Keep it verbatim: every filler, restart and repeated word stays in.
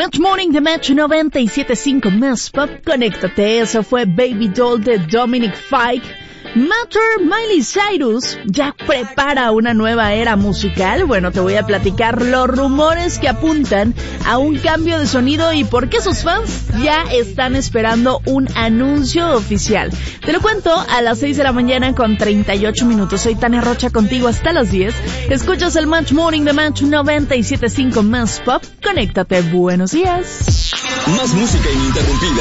Match Morning de Match noventa y siete punto cinco Más Pop. Conéctate, eso fue Baby Doll de Dominic Fike. Matter, Miley Cyrus ya prepara una nueva era musical. Bueno, te voy a platicar los rumores que apuntan a un cambio de sonido y por qué sus fans ya están esperando un anuncio oficial. Te lo cuento a las seis de la mañana con treinta y ocho minutos. Soy Tania Rocha contigo hasta las diez. Escuchas el Match Morning de Match noventa y siete punto cinco Más Pop. Conéctate, buenos días. Más música ininterrumpida.